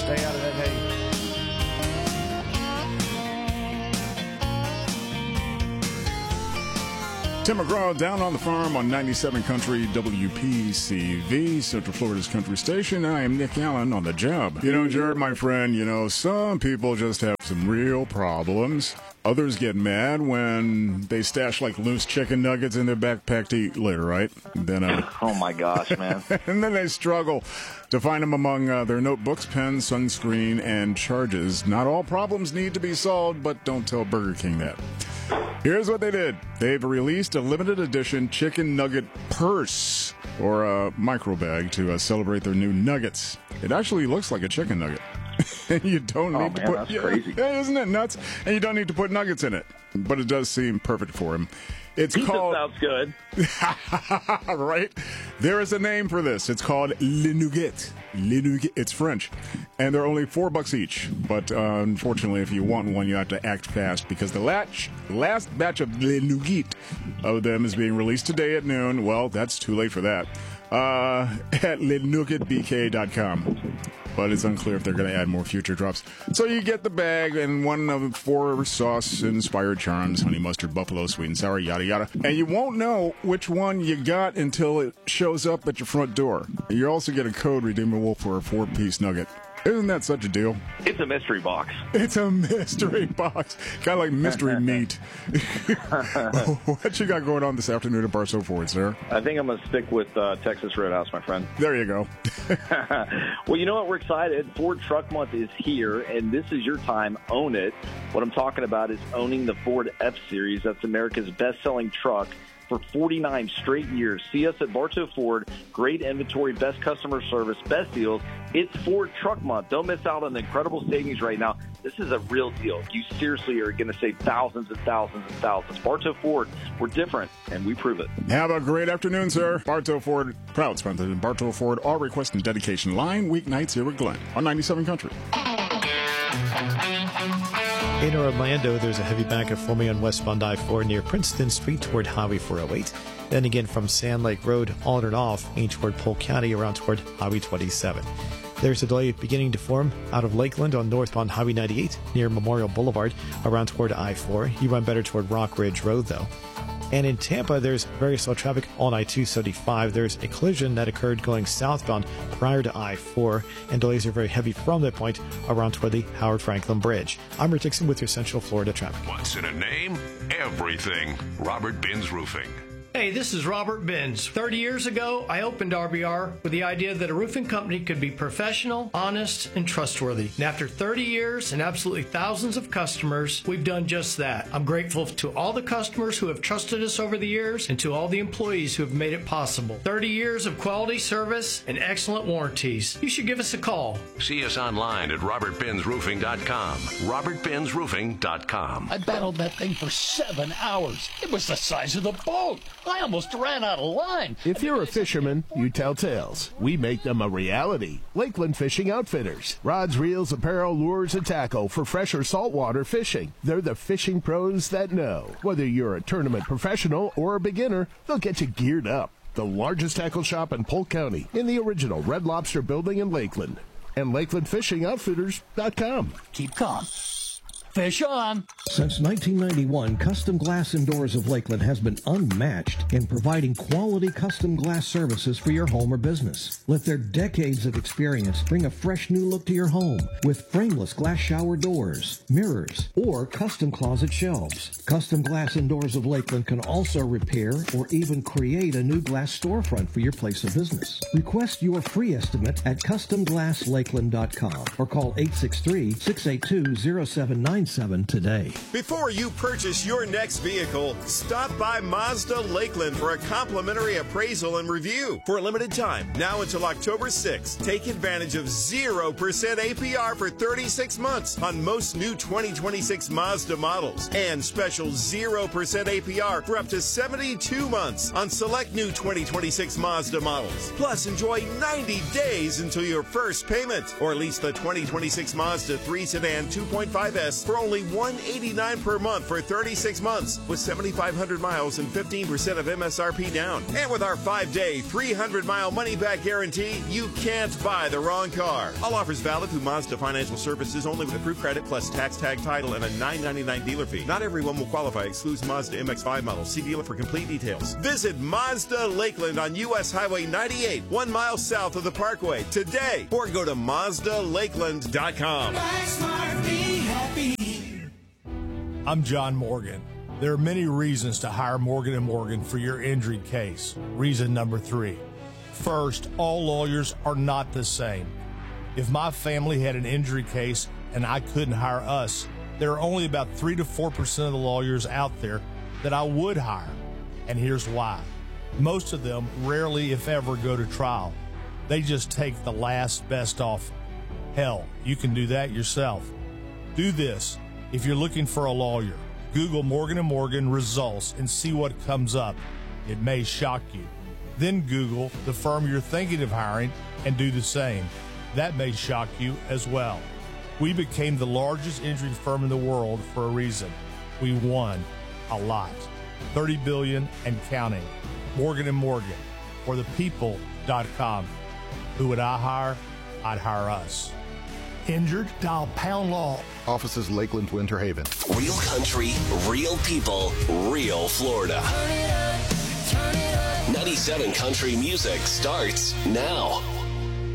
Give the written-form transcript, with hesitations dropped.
Stay out of that hay. Tim McGraw down on the farm on 97 Country WPCV, Central Florida's country station. I am Nick Allen on the job. You know, Jared, my friend, some people just have some real problems. Others get mad when they stash like loose chicken nuggets in their backpack to eat later, right? Then, oh my gosh, man. And then they struggle to find them among their notebooks, pens, sunscreen, and charges. Not all problems need to be solved, but don't tell Burger King that. Here's what they did. They've released a limited edition chicken nugget purse, or a micro bag, to celebrate their new nuggets. It actually looks like a chicken nugget. You don't need to put. That's crazy. Yeah, isn't it nuts? And you don't need to put nuggets in it, but it does seem perfect for him. It's Pizza called. Sounds good. Right? There is a name for this. It's called Le Nougat. Le Nougat. It's French, and they're only $4 each. But unfortunately, if you want one, you have to act fast because the last batch of Le Nougat of them is being released today at noon. Well, that's too late for that. At lenougatbk.com. But it's unclear if they're going to add more future drops. So you get the bag and one of 4 sauce-inspired charms, honey mustard, buffalo, sweet and sour, yada, yada. And you won't know which one you got until it shows up at your front door. You also get a code redeemable for a 4-piece nugget. Isn't that such a deal? It's a mystery box. It's a mystery box. Kind of like mystery meat. What you got going on this afternoon at Barstow Ford, sir? I think I'm going to stick with Texas Roadhouse, my friend. There you go. Well, you know what? We're excited. Ford Truck Month is here, and this is your time. Own it. What I'm talking about is owning the Ford F-Series. That's America's best-selling truck for 49 straight years. See us at Bartow Ford. Great inventory, best customer service, best deals. It's Ford Truck Month. Don't miss out on the incredible savings right now. This is a real deal. You seriously are going to save thousands and thousands and thousands. Bartow Ford, we're different, and we prove it. Have a great afternoon, sir. Bartow Ford, proud sponsor of Bartow Ford, all request and dedication line, weeknights here at Glen on 97 Country. In Orlando, there's a heavy backup forming on westbound I-4 near Princeton Street toward Highway 408. Then again from Sand Lake Road on and off, aimed toward Polk County around toward Highway 27. There's a delay beginning to form out of Lakeland on northbound Highway 98 near Memorial Boulevard around toward I-4. You run better toward Rock Ridge Road, though. And in Tampa, there's very slow traffic on I-275. There's a collision that occurred going southbound prior to I-4, and delays are very heavy from that point around toward the Howard Franklin Bridge. I'm Rick Dixon with your Central Florida traffic. What's in a name? Everything. Robert Benz Roofing. Hey, this is Robert Benz. 30 years ago, I opened RBR with the idea that a roofing company could be professional, honest, and trustworthy. And after 30 years and absolutely thousands of customers, we've done just that. I'm grateful to all the customers who have trusted us over the years and to all the employees who have made it possible. 30 years of quality service and excellent warranties. You should give us a call. See us online at robertbenzroofing.com. robertbenzroofing.com. I battled that thing for 7 hours. It was the size of the boat. I almost ran out of line. If you're a fisherman, you tell tales. We make them a reality. Lakeland Fishing Outfitters. Rods, reels, apparel, lures, and tackle for fresh or saltwater fishing. They're the fishing pros that know. Whether you're a tournament professional or a beginner, they'll get you geared up. The largest tackle shop in Polk County in the original Red Lobster building in Lakeland. And LakelandFishingOutfitters.com. Keep calm. Fish on. Since 1991, Custom Glass Indoors of Lakeland has been unmatched in providing quality custom glass services for your home or business. Let their decades of experience bring a fresh new look to your home with frameless glass shower doors, mirrors, or custom closet shelves. Custom Glass Indoors of Lakeland can also repair or even create a new glass storefront for your place of business. Request your free estimate at CustomGlassLakeland.com or call 863-682-0797 today. Before you purchase your next vehicle, stop by Mazda Lakeland for a complimentary appraisal and review. For a limited time, now until October 6th, take advantage of 0% APR for 36 months on most new 2026 Mazda models and special 0% APR for up to 72 months on select new 2026 Mazda models. Plus, enjoy 90 days until your first payment, or lease the 2026 Mazda 3 Sedan 2.5S for for only $189 per month for 36 months with 7,500 miles and 15% of MSRP down. And with our 5-day, 300-mile money-back guarantee, you can't buy the wrong car. All offers valid through Mazda Financial Services only with approved credit plus tax tag title and a $9.99 dealer fee. Not everyone will qualify. Excludes Mazda MX-5 model. See dealer for complete details. Visit Mazda Lakeland on U.S. Highway 98, 1 mile south of the Parkway today, or go to MazdaLakeland.com. I'm John Morgan. There are many reasons to hire Morgan & Morgan for your injury case. Reason number 3. First, all lawyers are not the same. If my family had an injury case and I couldn't hire us, there are only about 3 to 4% of the lawyers out there that I would hire. And here's why. Most of them rarely, if ever, go to trial. They just take the last best offer. Hell, you can do that yourself. Do this. If you're looking for a lawyer, Google Morgan & Morgan results and see what comes up. It may shock you. Then Google the firm you're thinking of hiring and do the same. That may shock you as well. We became the largest injury firm in the world for a reason. We won a lot. $30 billion and counting. Morgan & Morgan, or thepeople.com. Who would I hire? I'd hire us. Injured? Dial Pound Law. Offices Lakeland, Winter Haven. Real country, real people, real Florida. 97 Country Music starts now.